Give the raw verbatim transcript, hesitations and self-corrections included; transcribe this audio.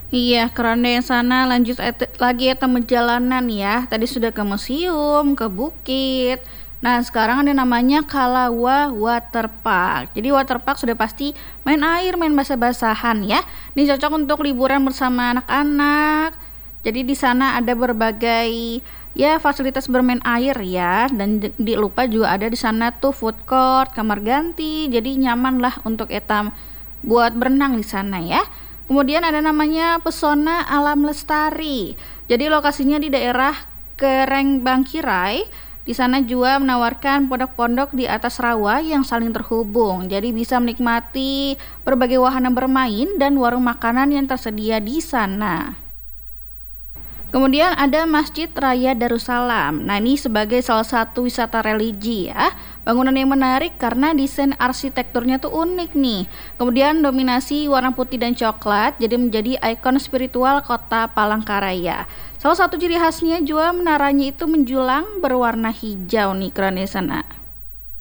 Iya, keren deh yang sana. Lanjut et- lagi ya perjalanan ya. Tadi sudah ke museum, ke bukit. Nah, sekarang ada namanya Kalawa Water Park. Jadi water park sudah pasti main air, main basah-basahan ya. Ini cocok untuk liburan bersama anak-anak. Jadi di sana ada berbagai ya fasilitas bermain air ya, dan di di lupa juga ada di sana tuh food court, kamar ganti. Jadi nyaman lah untuk etam buat berenang di sana ya. Kemudian ada namanya Pesona Alam Lestari. Jadi lokasinya di daerah Kereng Bangkirai. Di sana juga menawarkan pondok-pondok di atas rawa yang saling terhubung. Jadi bisa menikmati berbagai wahana bermain dan warung makanan yang tersedia di sana. Kemudian ada Masjid Raya Darussalam. Nah, ini sebagai salah satu wisata religi ya. Bangunan yang menarik karena desain arsitekturnya tuh unik nih. Kemudian dominasi warna putih dan coklat jadi menjadi ikon spiritual kota Palangkaraya. Salah satu ciri khasnya juga menaranya itu menjulang berwarna hijau nih, keren di sana.